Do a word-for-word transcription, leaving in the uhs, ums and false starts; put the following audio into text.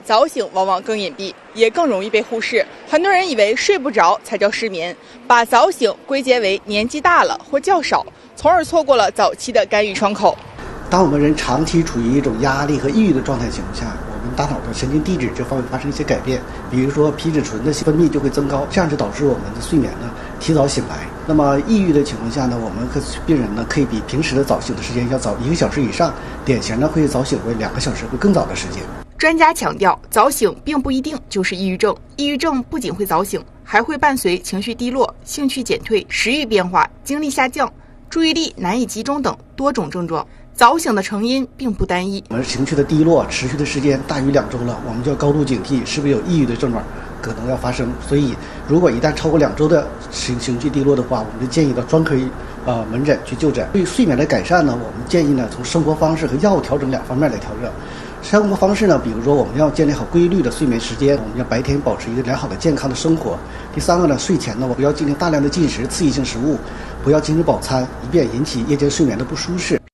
早醒往往更隐蔽，也更容易被忽视。很多人以为睡不着才叫失眠，把早醒归结为年纪大了或较少，从而错过了早期的干预窗口。 当我们人长期处于一种压力和抑郁的状态情况下，我们大脑的神经递质这方面发生一些改变，比如说皮质醇的分泌就会增高，这样就导致我们的睡眠呢提早醒来。那么抑郁的情况下呢，我们和病人呢可以比平时的早醒的时间要早一个小时以上，典型呢会早醒为两个小时会更早的时间。 专家强调，早醒并不一定就是抑郁症，抑郁症不仅会早醒，还会伴随情绪低落、兴趣减退、食欲变化、精力下降、注意力难以集中等多种症状。早醒的成因并不单一， 我们情绪的低落持续的时间大于两周了，我们就要高度警惕是不是有抑郁的症状可能要发生。所以如果一旦超过两周的情情绪低落的话，我们就建议到专科呃门诊去就诊。对于睡眠的改善呢，我们建议呢从生活方式和药物调整两方面来调整。生活方式呢，比如说我们要建立好规律的睡眠时间，我们要白天保持一个良好的健康的生活。第三个呢，睡前呢我不要进行大量的进食刺激性食物，不要进行饱餐，以免引起夜间睡眠的不舒适。